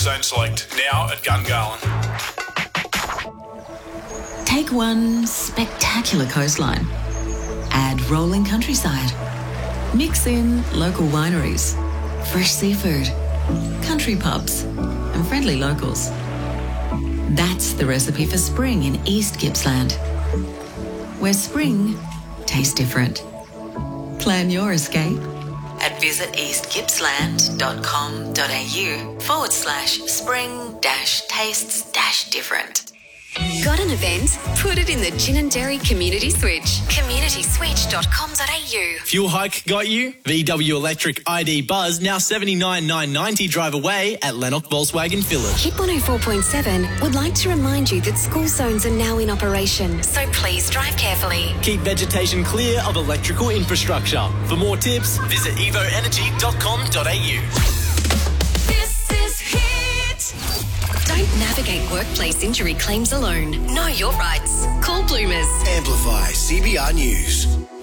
Zone Select, now at Gungahlin. Take one spectacular coastline. Add rolling countryside. Mix in local wineries, fresh seafood, country pubs, and friendly locals. That's the recipe for spring in East Gippsland, where spring tastes different. Plan your escape at visitEastGippsland.com.au/spring-tastes-different. Got an event? Put it in the Gin and Dairy Community Switch. communityswitch.com.au. Fuel hike got you? VW Electric ID Buzz now $79,990 drive away at Lennox Volkswagen Village. Hit 104.7 would like to remind you that school zones are now in operation, so please drive carefully. Keep vegetation clear of electrical infrastructure. For more tips, visit evoenergy.com.au. This is Hit. Don't navigate workplace injury claims alone. Know your rights. Call Bloomers. Amplify CBR News.